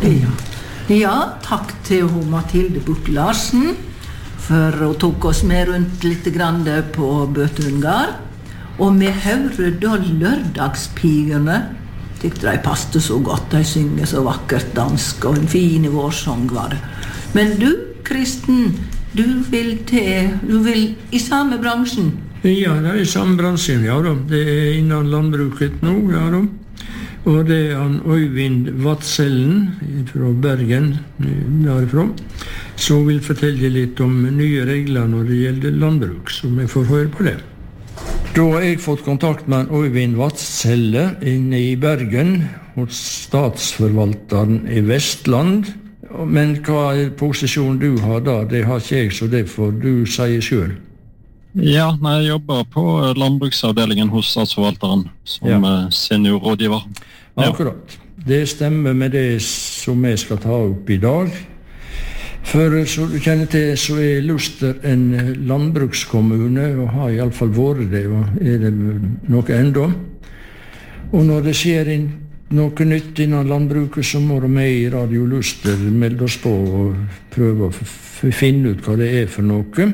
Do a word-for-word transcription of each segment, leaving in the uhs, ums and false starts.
Ja. ja, takk til hun Mathilde Buch-Larsen, for hun tok oss med rundt litt grann på Bøtungard. Og vi hører da lørdagspigerne. Tykte de passte så godt, de synger så vakkert dansk, og en fin vårsang var det. Men du, Kristen, du vil til, du vil i samme bransjen? Ja, det er i samme bransjen, ja da. Det er innan landbruket nå, ja da. Og det er han Øyvind Vadsellen fra Bergen, derifra, som vil fortelle litt om nye regler når det gjelder landbruk, så vi får høre på det. Da har jeg fått kontakt med Øyvind Vadselle inne i Bergen, hos statsforvalteren i Vestland. Men hva posisjon du har da, det har ikke jeg, så det får du si selv. Ja, jeg jobber på landbruksavdelingen hos statsforvalteren som ja. seniorrådgiver. Ja. Akkurat. Det stemmer med det som jeg skal ta opp i dag. For så du kjenner til, så er Luster en landbrukskommune, og har i alle fall vært det, og er det noe enda. Og når det skjer inn, noe nytt innan landbruket, så må de med i Radio Luster melde oss på og prøve å f- finne ut hva det er for noe.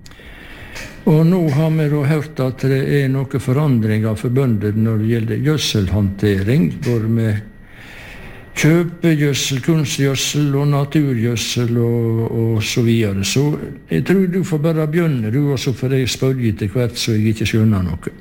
Og nå har vi da hørt at det er noen forandringer for bønder når det gjelder gjødselhantering, både med kjøpegjødsel, kunstgjødsel og naturgjødsel og, og så videre. Så jeg tror du får bare begynne, du, og så får jeg spørre til hvert så jeg ikke skjønner noe.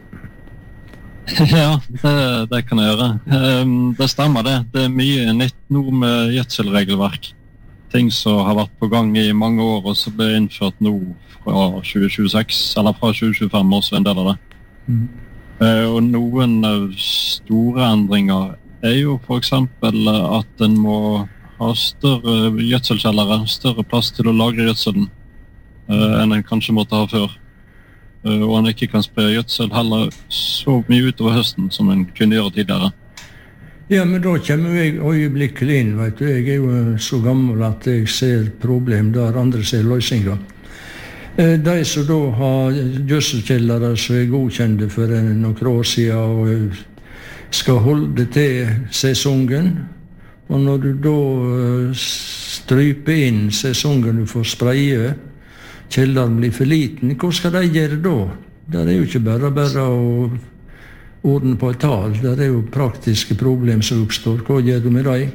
Ja, det, det kan jeg gjøre. Um, det stemmer det. Det er mye nytt nå med gjødselregelverk. Ting som har vært på gang i mange år, og så ble innført nå fra tjue tjueseks, eller fra tjue tjuefem også en del av det. Mm. Uh, og noen store endringer er jo for eksempel at en må ha større gjødselkjellere, større plass til å lagre gjødselen uh, enn en kanskje måtte ha før. Uh, og en ikke kan spre gjødsel heller så mye utover høsten som en kunne gjøre tidligere. Ja, men da kommer jeg øyeblikkelig inn, vet du. Jeg er jo så gammel at jeg ser problem der andre ser løsninger. De som da har gjødselkjellere som er godkjente for noen år siden og skal holde til sesongen, og når du da stryper inn sesongen du får spreie, kjelleren blir for liten, hva skal de gjøre da? Det er jo ikke bare bare å ordne på et tal, det er jo praktiske problem som oppstår. Hva gjør du med deg?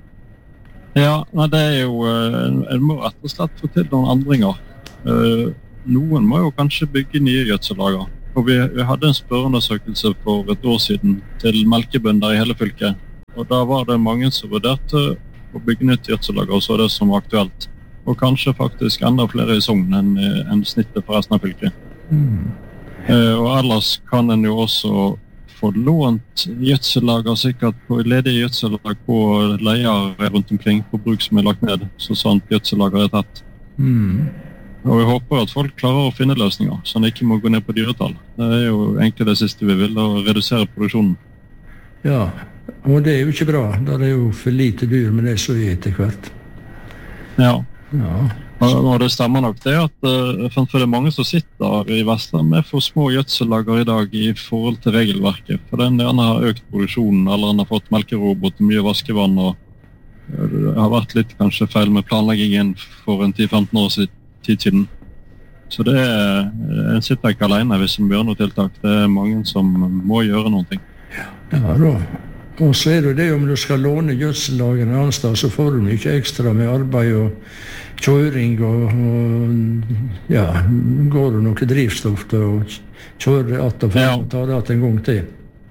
Ja, det er jo, en må rett og slett få til noen endringer. Uh, noen må jo kanskje bygge nye gjødsellager. Og vi, vi hadde en spørreundersøkelse for et år siden til melkebønder i hele fylket. Og da var det mange som vurderte å bygge nytt gjødsellager, og så det som var aktuelt. Og kanskje faktisk enda flere i Sogn enn, enn snittet for resten av fylket. Mm. Uh, og ellers kan en jo også få lånt gjødsellager, sikkert på ledige gjødsellag på leier rundt omkring på bruk som er lagt ned, så sånt gjødsellager er tatt. Mm. Og jeg håper at folk klarer å finne løsninger, så de ikke må gå ned på dyretall. Det er jo egentlig det siste vi vil, å redusere produksjonen. Ja, og det er jo ikke bra. Det er jo for lite dyr med det som er etter hvert. Ja. Ja. Og det stemmer nok det at uh, for det er mange som sitter i Vestland med for små gjødsellager i dag i forhold til regelverket. For den ene har økt produksjonen, eller den har fått melkerobot og mye vaskevann, og uh, det har vært litt kanskje feil med planleggingen for en ti til femten år siden. Tid siden. Så det er, en sitter ikke alene hvis en gjør noe tiltak. Det er mange som må gjøre noe. Ja, da. Og så er det det om du skal låne gjødsellagene en annen sted, så får du ikke ekstra med arbeid og kjøring og, og ja, går det noe drivstoff til å kjøre at og ja. ta det at en gang til.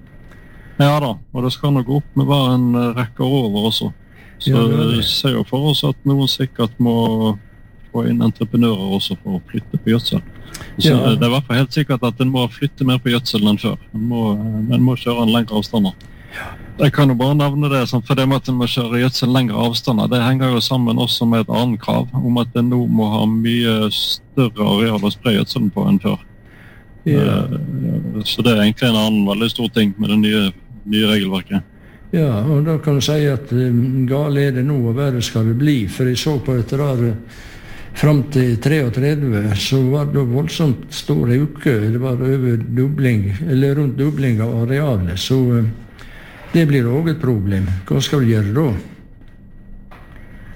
Ja da, og det skal nok opp med hver en rekke over også. Så ja, vi ser jo for oss at noen sikkert må få inn entreprenører også for å flytte på gjødsel. Så ja. Det er i hvert fall helt sikkert at en må flytte mer på gjødsel enn før. En må, en må kjøre en lengre avstander. Ja. Jeg kan jo bare nevne det, for det med at en må kjøre gjødsel lengre avstander, det henger jo sammen også med et annet krav, om at en nå må ha mye større areal å spre gjødselen på enn før. Ja. Så det er egentlig en annen veldig stor ting med det nye, nye regelverket. Ja, og da kan du si at gale er det nå, og verre skal det bli, for jeg så på et rare fram til treogtredve, så var det voldsomt stor uke. Det var over dobling, eller rundt dobling av arealet. Så det blir også et problem. Hva skal vi gjøre da?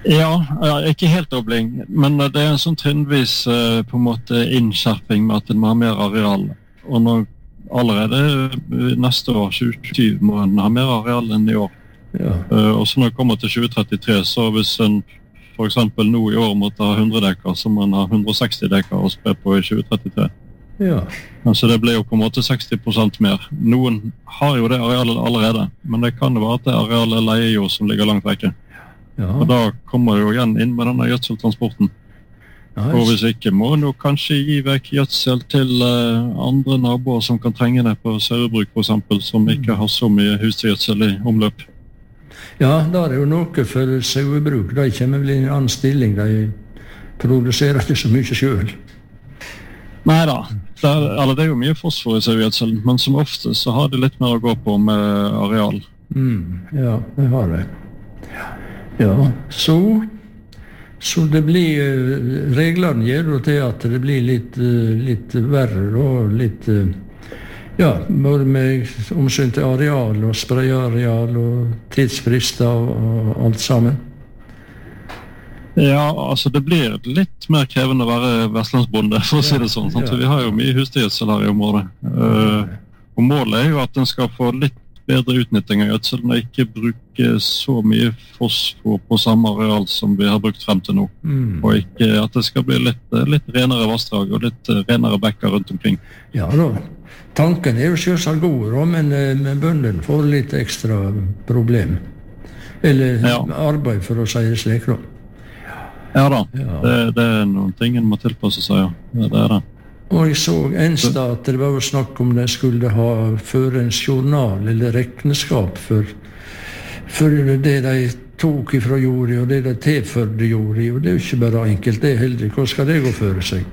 Ja, ja, ikke helt dobling, men det er en sånn trinnvis uh, på en måte innskjerping med at en må ha mer areal. Og når allerede neste år, tjue tjue, må en ha mer areal enn i år. Ja. Uh, og så når det kommer til tjue trettitre, så hvis en for eksempel nå i år måtte ha hundre dekar, så må en ha hundre og seksti dekar å spre på i tjue trettitre. Ja. Altså det blir jo på en måte seksti prosent mer. Noen har jo det arealet allerede, men det kan jo være at det arealet leier jo som ligger langt vekke. Ja. Og da kommer det jo igjen inn med denne gjødseltransporten. Ja, og hvis ikke må en jo kanskje gi vekk gjødsel til uh, andre naboer som kan trenge det på sauebruk for eksempel, som ikke har så mye husgjødsel i omløp. Ja, da er det jo noe for sauebruk. De kommer vel i en annen stilling. De produserer ikke så mye selv. Neida, det er, eller det er jo mye fosfor i sauegjødsel, men som ofte så har de litt mer å gå på med areal. Mm, ja, det har det. Ja, så, så det blir, reglene gjør jo til at det blir litt, litt verre og litt, ja, både med omsyn til areal og sprayareal og tidsfrister og, og alt sammen. Ja, altså det blir litt mer krevende å være vestlandsbonde, for å si det sånn. Ja, ja. Vi har jo mye husdyrgjødsel her i området. Uh, og målet er jo at den skal få litt bedre utnytting av gjødsel, og ikke bruke så mye fosfor på samme areal som vi har brukt frem til nå. Mm. Og ikke at det skal bli litt, litt renere vassdrag og litt renere bekker rundt omkring. Ja da, tanken er jo selvsagt god, men, men bøndene får litt ekstra problem. Eller ja. Arbeid, for å si det slik. Ja da, ja. Det, det er noen ting en må tilpasse seg, ja. Det er det. Og jeg så en sted at det var snakk om de skulle ha føre en journal eller regnskap for, for det de tok ifra jorda og det de tilførte jorda. Og det er jo ikke bare enkelt, det er heldig. Hva skal det gå føre seg?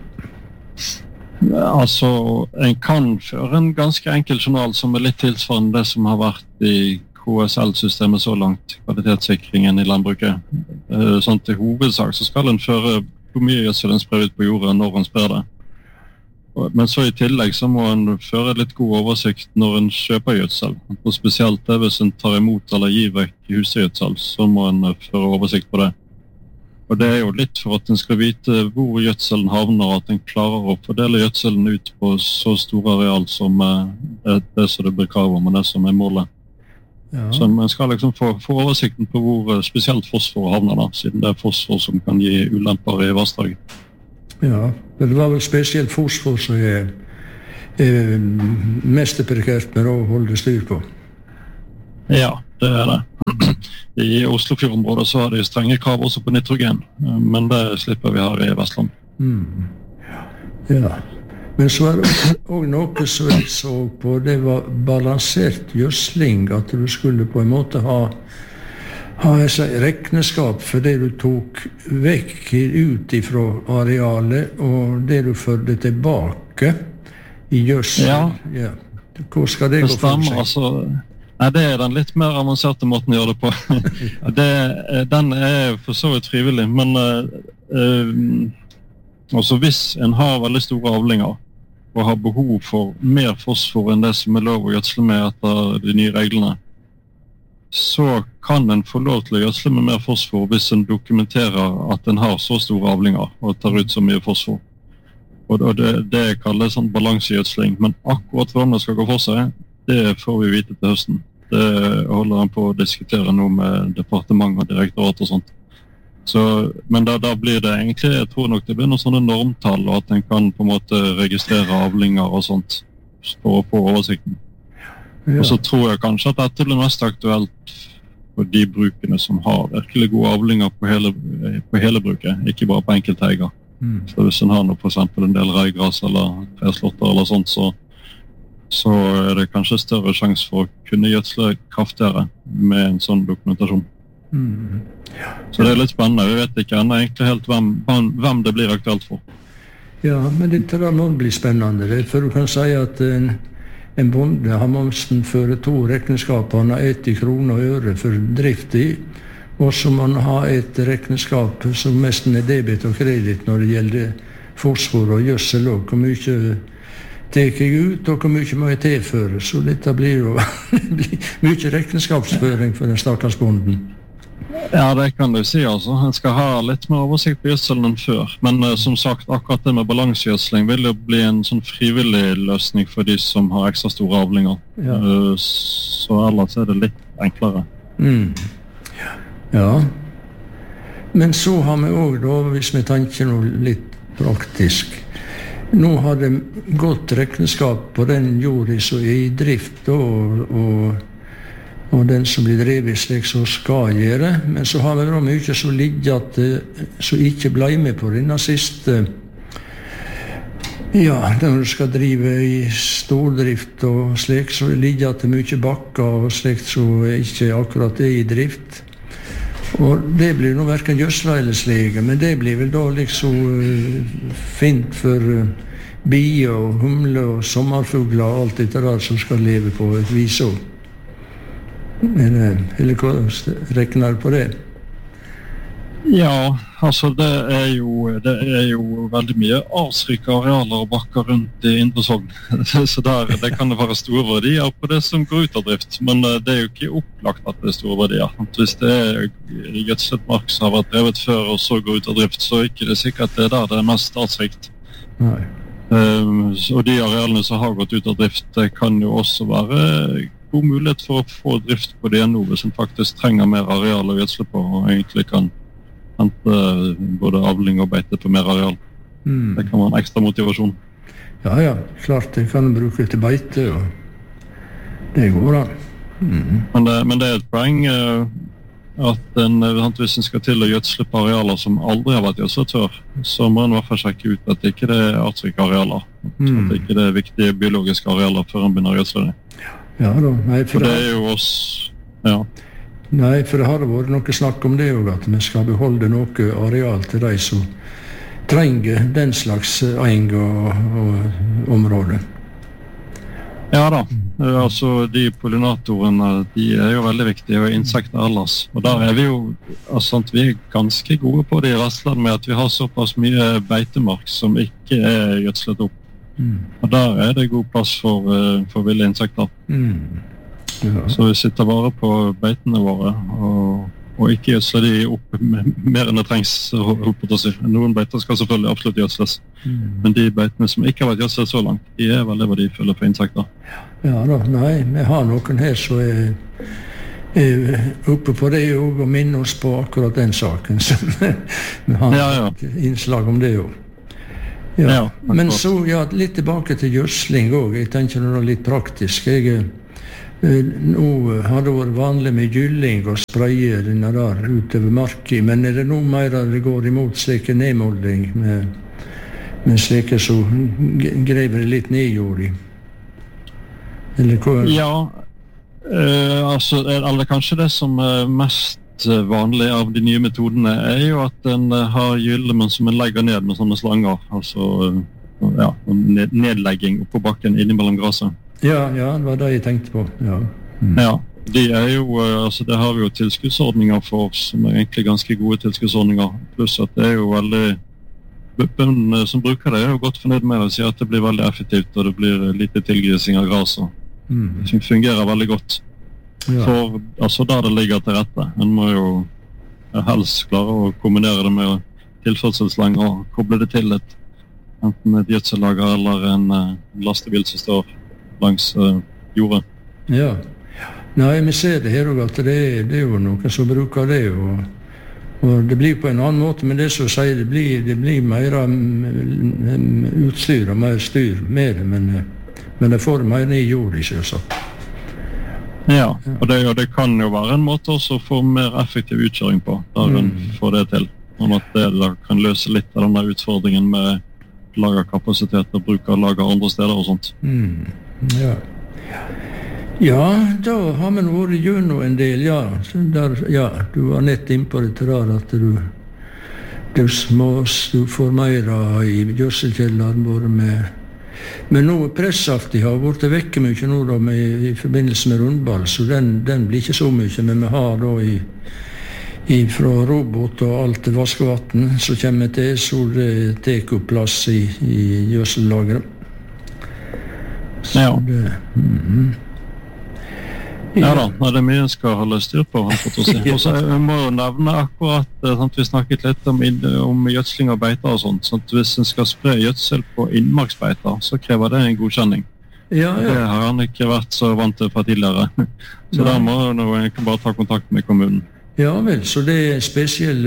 Ja, altså, en kan føre en ganske enkel journal som er litt tilsvarende det som har vært i K S L-systemet så langt, kvalitetssikringen i landbruket. Sånn til hovedsak så skal en føre hvor mye gjødsel en sprer ut på jorda når en sprer det. Men så i tillegg så må en føre litt god oversikt når en kjøper gjødsel. Og spesielt det hvis en tar imot eller gir vekk husgjødsel, så må en føre oversikt på det. Og det er jo litt for at en skal vite hvor gjødselen havner, at en klarer å fordele gjødselen ut på så store areal som det, det som det blir krav om, og det som er målet. Ja. Så en skal liksom få, få oversikten på hvor spesielt fosfor havner da, siden det er fosfor som kan gi ulemper i vassdraget. Ja, det var vel spesielt fosfor som er, er mest prekært med å holde styr på. Ja, det er det. I Oslofjordområdet så har de strenge krav også på nitrogen, men det slipper vi her i Vestland. Mm. Ja, men så er det også noe som jeg så på, det var balansert gjødsling, at du skulle på en måte ha ha et regnskap for det du tok vekk ut ifra arealet, og det du førte tilbake i gjødsel. Ja. Ja. Hvor skal det, det gå for seg? Altså, nei, det er den litt mer avanserte måten å gjøre det på. det, den er for så vidt frivillig, men uh, altså hvis en har veldig store avlinger, og har behov for mer fosfor enn det som er lov å gjødsle med etter de nye reglene, så kan en få lov til å gjødsle med mer fosfor hvis en dokumenterer at en har så store avlinger og tar ut så mye fosfor. Og det, det kalles sånn balansegjødsling, men akkurat hvordan det skal gå for seg, det får vi vite til høsten. Det holder han på å diskutere nå med departement og direktorat og sånt. Så, men da, da blir det egentlig, jeg tror nok det blir noen sånne normtall, og at en kan på en måte registrere avlinger og sånt for å få oversikten. Ja. Og så tror jeg kanskje at dette blir mest aktuelt for de brukene som har virkelig gode avlinger på hele, på hele bruket, ikke bare på enkelteiger. Mm. Så hvis en har noe, for eksempel en del reigras eller treslotter eller sånt, så, så er det kanskje større sjanse for å kunne gjødsle kraftigere med en sånn dokumentasjon. Mm. Ja. Så det er litt spennende. Vi vet ikke ennå egentlig helt hvem, hvem det blir aktuelt for. Ja, men dette må bli spennende, for du kan si at en En bonde har måsten føre to regnskap, han har ett i kroner og øre for drift i, og så må han ha et regnskap som nesten er debit og kredit når det gjelder fosfor og gjødsel, og hvor mye tek jeg ut, og hvor mye må jeg tilføre, så dette blir jo mye regnskapsføring for den stakkars bonden. Ja, det kan du si altså. En skal ha litt mer oversikt på gjødselen enn før. Men uh, som sagt, akkurat det med balansegjødsling vil jo bli en sånn frivillig løsning for de som har ekstra store avlinger. Ja. Uh, så ellers er det litt enklere. Mm. Ja. Men så har vi også da, hvis vi tenker noe litt praktisk, nå har det gått regnskap på den jorda som er i drift og, og og den som blir drevet slik som skal gjøre, men så har vi da mye som ligger at som ikke ble med på denne siste, ja, når du skal drive i stordrift og slik, så ligger at det mye bakker og slikt som ikke akkurat er i drift. Og det blir nå hverken gjødsla eller slege, men det blir vel da liksom uh, fint for uh, bier og humler og sommerfugler og alt dette der som skal leve på et vis også. Eller, eller hva regner du på det? Ja, altså det er jo, det er jo veldig mye avsrike arealer og bakker rundt i Indre Sogn. Så der, det kan det være store verdier på det som går ut av drift, men det er jo ikke opplagt at det er store verdier. Hvis det er gjødslet mark som har vært drevet før og så går ut av drift, så er det ikke sikkert at det er der det er mest statsrikt. Nei. Um, og de arealene som har gått ut av drift, det kan jo også være god mulighet for å få drift på det nå, hvis en faktisk trenger mer areal å gjødsle på, og egentlig kan hente både avling og beite på mer areal. Mm. Det kan være en ekstra motivasjon. Ja, ja, klart det kan bruke til beite, og det går an. Mm. Men, det, men det er et poeng uh, at en, hvis en skal til å gjødsle på arealer som aldri har vært gjødslet før, så må en i hvert fall sjekke ut at det ikke er artsrike arealer, mm. at det ikke er viktige biologiske arealer før en begynner å gjødsle det. Ja da, nei, for, for det er jo oss, ja. Nei, for det har vært noe snakk om det også, at vi skal beholde noe areal til de som trenger den slags eng og, og område. Ja da, altså de pollinatorene, de er jo veldig viktige, og insekter ellers. Og der er vi jo, altså vi er ganske gode på det i Vestland med at vi har såpass mye beitemark som ikke er gjødslet opp. Mm. Og der er det god plass for, for ville insekter. Mm. Ja. Så vi sitter bare på beitene våre og, og ikke gjødsler de opp mer enn det trengs. Noen beiter skal selvfølgelig absolutt gjødsles, mm. men de beitene som ikke har vært gjødslet så langt, de er veldig verdifulle for insekter. Ja da, nei, vi har noen her som er, er oppe på det og minner oss på akkurat den saken. Så vi har ja, ja. et innslag om det også. Ja, ja, men så, ja, litt tilbake til gjødsling også. Jeg tenker noe litt praktisk. Jeg, eh, nå har det vært vanlig med gylling og spraye denne der utover marken, men er det noe mer det går imot slike nedmåling med, med slike som grever litt ned i jorda? Eller hva? Ja, eh, altså, eller kanskje det som er mest vanlig av de nye metodene er jo at en har gyllemen som en legger ned med sånne slanger, altså ja, nedlegging på bakken innimellom gresset. Ja, ja, det var det jeg tenkte på. Ja, mm. ja de er jo, altså det har vi jo tilskuddsordninger for, som er egentlig ganske gode tilskuddsordninger, pluss at det er jo veldig, bøndene som bruker det er jo godt fornøyd med å si at det blir veldig effektivt, og det blir lite tilgrising av gresset. Mm. Det fungerer veldig godt. Ja. For altså der det ligger til rette. En må jo helst klare å kombinere det med tilførselslang og koble det til et, enten et gjødsellager eller en uh, lastebil som står langs uh, jordet. Ja. Nei, vi ser det her også, at det er, det er jo noen som bruker det, og, og det blir på en annen måte, men det som sier, det blir, det blir mer um, utstyr og mer styr med det, men, men det får mer ned i jordet, selvsagt. Ja, og det, og det kan jo være en måte også å få mer effektiv utkjøring på, der en mm. får det til. Om at det da kan løse litt av denne utfordringen med lagerkapasitet og bruk av lager andre steder og sånt. Mm. Ja. ja, da har vi vært gjennom en del, ja. Der, ja, du var nett inn på det til der at du, du, må, du får mer i gjørselkjelleren både med. Men nå pressaftig har vært vekke mye nå da med, i forbindelse med rundball, så den, den blir ikke så mye, men vi har da i, i fra robot og alt til vaskevatten, så kommer til, så det tek opp plass i, i gjørselslageret. Så ja. Det, mm-hmm. Ja da, det er mye en skal holde styr på. Og så må jeg nevne akkurat, sant, vi snakket litt om, om gjødsling og beiter og sånt, sånn at hvis en skal spre gjødsel på innmarksbeiter, så krever det en godkjenning. Ja, ja. Det har han ikke vært så vant til fra tidligere. Så da må han egentlig bare ta kontakt med kommunen. Ja vel, så det er en spesiell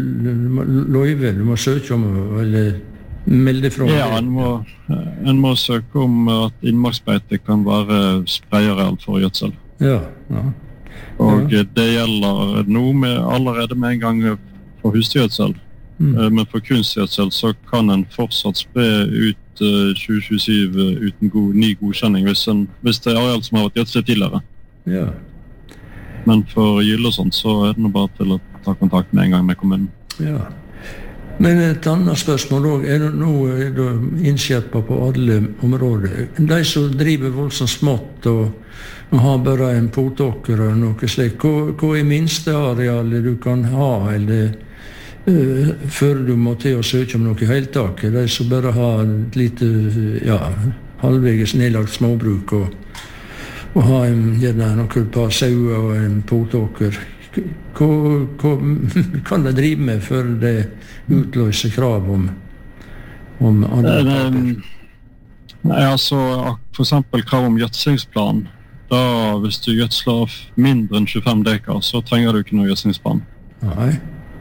løyve du må søke om, eller melde fra? Ja, en må, en må søke om at innmarksbeite kan være spreieareal for gjødsel. Ja, ja. Og ja. Det gjelder noe med, allerede med en gang for husdyrgjødsel. Mm. Men for kunstgjødsel så kan en fortsatt spre ut uh, tjue tjuesyv uh, uten god, ny godkjenning hvis, en, hvis det er areal som har vært gjødslet tidligere. Ja. Men for gyll og sånt så er det nå bare til å ta kontakt med en gang med kommunen. Ja. Men et annet spørsmål også, er det nå er det innskjerpet på alle områder? De som driver voldsomt smått og, og har bare en potåker og noe slikt, hva, hva er minste arealet du kan ha, eller uh, før du må til å søke om noe heltak? De som bare har et lite, ja, halvveges nedlagt småbruk og, og har en, gjerne noen par sauer og en potåker. Hva, hva kan de drive med før det utløser krav om, om andre? Nei, altså for eksempel krav om gjødslingsplan. Da hvis du gjødsler mindre enn tjuefem dekar, så trenger du ikke noe gjødslingsplan. Nei.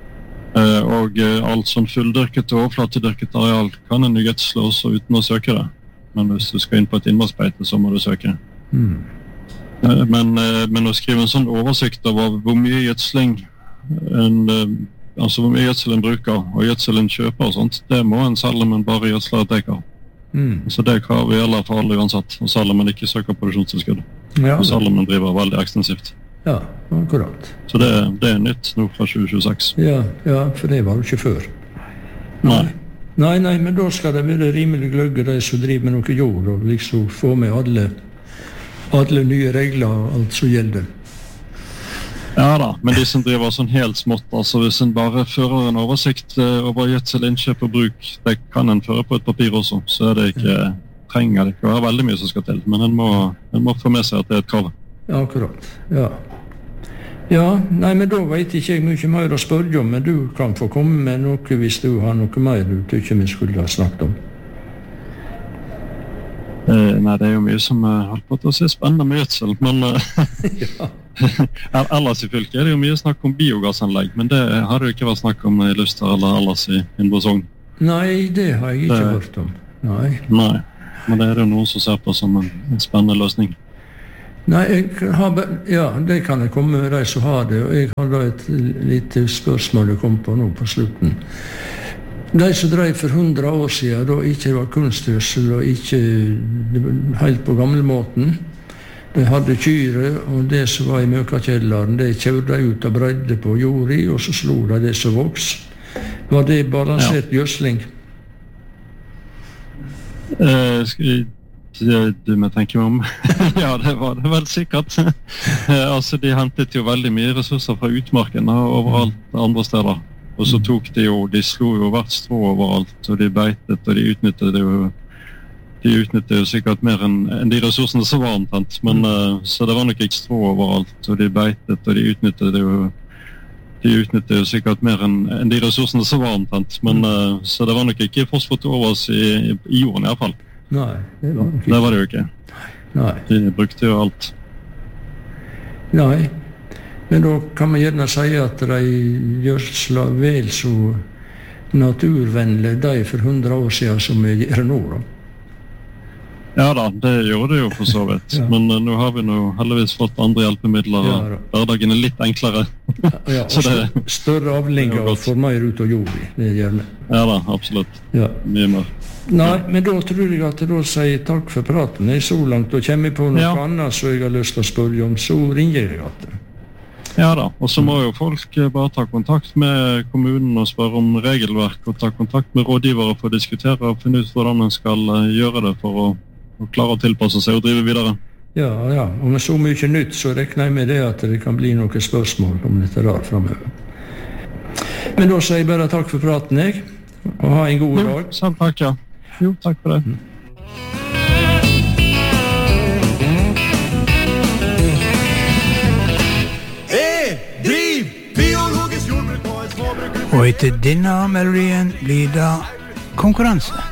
Og alt sånn fulldyrket og overflatedyrket areal kan en gjødsle også uten å søke det. Men hvis du skal inn på et innmarksbeite, så må du søke. Mm. Men, men å skrive en sånn oversikt over hvor mye gjødsling en, altså hvor mye gjødsel en bruker og gjødsel en kjøper og sånt, det må en selv om en bare gjødsler et dekar. Mm. Så det kravet gjelder for alle uansett, og selv om en ikke søker produksjonstilskudd. Ja. Og selv om en driver veldig ekstensivt. Ja, akkurat. Så det, det er nytt nå fra tjue tjueseks. Ja, ja, for det var jo ikke før. Nei. Nei, nei, men da skal det være rimelig gløgge de som driver med noe jord, og liksom få med alle alle nye regler og alt som gjelder. Ja da, men de som driver sånn helt smått, altså hvis en bare fører en oversikt over gjødsel, innkjøp og bruk, det kan en føre på et papir også, så er det ikke, trenger det ikke være veldig mye som skal til, men en må, en må få med seg at det er et krav. Ja, akkurat, ja. Ja, nei, men da vet ikke jeg mye mer å spørre om, men du kan få komme med noe hvis du har noe mer du tykker vi skulle ha snakket om. Eh, nei, det er jo mye som uh, holdt på til å se spennende med gjødsel, men uh, ja. Ellers i fylket er det jo mye snakk om biogassanlegg, men det har det jo ikke vært snakk om i Luster eller ellers i Indre Sogn. Nei, det har jeg ikke det, hørt om. Nei. Nei, men det er jo noen som ser på som en, en spennende løsning. Nei, jeg har, ja, det kan jeg komme med de som har det, og jeg har da et lite spørsmål jeg kom på nå på slutten. De som drev for hundre år siden, da ikke var kunstgjødsel og ikke helt på gammelmåten, de hadde kyre, og det som var i møkakjelleren, det kjørte ut og bredde på jord i, og så slo de det som voks. Var det balansert ja. Gjødsling? Eh, skal jeg, du må tenke meg om. Ja, det var det vel sikkert. Altså, de hentet jo veldig mye ressurser fra utmarken og overalt andre steder. Og så tok de jo, de slo jo hvert strå overalt, og de beitet, og de utnyttet det jo, de utnyttet jo sikkert mer enn, enn de ressursene som var omtrent, men uh, så det var nok ikke strå overalt, og de beitet, og de utnyttet det jo, de utnyttet jo sikkert mer enn, enn de ressursene som var omtrent, men uh, så det var nok ikke fosfat over oss i, i jorden i hvert fall. Nei, det var nok ikke. Det var det jo ikke. Nei. De brukte jo alt. Nei. Men da kan man gjerne si at de gjødsla vel så naturvennlig de for hundre år siden som vi gjør nå, da. Ja da, det gjorde det jo for så vidt. Ja. Men uh, nå har vi nå heldigvis fått andre hjelpemidler, og ja, hverdagen er litt enklere. Ja, og det, større avlinger og får mer ut av jord i, det gjør vi. Ja da, absolutt. Ja. Mye mer. Nei, men da tror jeg at jeg da sier takk for praten. Jeg så langt, og kommer jeg på noe ja. annet så jeg har lyst til å spørre om, så ringer jeg at det. Ja da, og så må jo folk bare ta kontakt med kommunen og spørre om regelverk, og ta kontakt med rådgivere for å diskutere og finne ut hvordan man skal gjøre det for å, å klare å tilpasse seg og drive videre. Ja, ja, og med så mye nytt så regner jeg med det at det kan bli noen spørsmål om dette der fremover. Men da sier jeg bare takk for praten, jeg, og ha en god jo, dag. Selv takk, ja. Jo, takk for det. Mm. Og etter denne melodien blir det konkurranse.